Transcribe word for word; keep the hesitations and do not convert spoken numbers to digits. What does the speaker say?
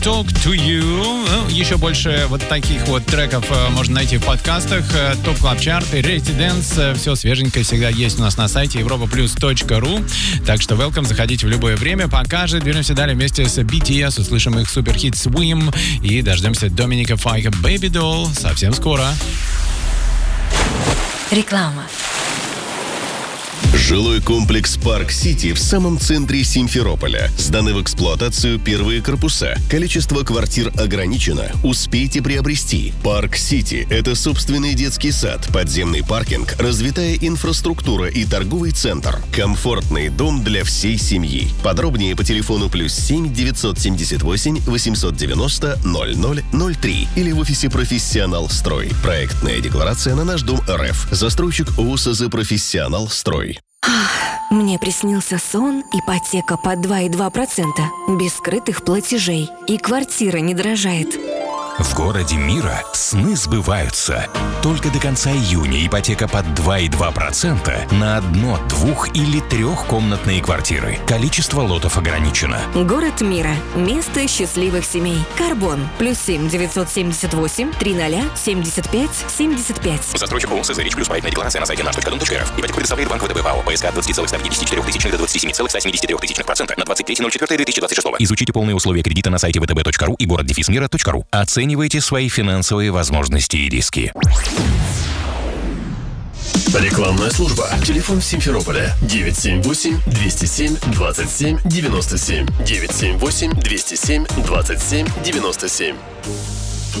Talk to You. Ну, еще больше вот таких вот треков э, можно найти в подкастах. Э, Топ Клаб Чарт и Residence. Э, все свеженькое всегда есть у нас на сайте европа плюс точка ру. Так что welcome, заходите в любое время. Пока же движемся далее вместе с би ти эс. Услышим их суперхит Swim. И дождемся Доминика Файка Baby Doll совсем скоро. Реклама. Жилой комплекс Парк Сити в самом центре Симферополя. Сданы в эксплуатацию первые корпуса. Количество квартир ограничено. Успейте приобрести. Парк Сити – это собственный детский сад, подземный паркинг, развитая инфраструктура и торговый центр. Комфортный дом для всей семьи. Подробнее по телефону плюс семь девятьсот семьдесят восемь восемьсот девяносто ноль ноль ноль три или в офисе «Профессионал Строй». Проектная декларация на наш дом РФ. Застройщик ООО СЗ «Профессионал Строй». Мне приснился сон, ипотека под два и два процента, без скрытых платежей, и квартира не дорожает. В городе мира сны сбываются. Только до конца июня ипотека под два и два процента на одно-, двух- или трехкомнатные квартиры. Количество лотов ограничено. Город мира. Место счастливых семей. Карбон. Плюс семь девятьсот семьдесят восемь триста семьдесят пять семьдесят пять. Застройщик ООО СЗ «Рич Плюс». Проектная декларация на сайте наш точка дом точка рф. Ипотеку предоставляет банк ВТБ ПАО. ПСК от двадцати целых ста пятидесяти четырёх тысячных до двадцати семи целых ста семидесяти трёх тысячных процента на двадцать третье ноль четвёртое две тысячи двадцать шестого. Изучите полные условия кредита на сайте вэ тэ бэ точка ру и город дефис мира точка ру. Оценивайте свои финансовые возможности и риски. Рекламная служба. Телефон Симферополя девять семь восемь двести семь двадцать семь девяносто семь. девять семь восемь двести семь двадцать семь девяносто семь.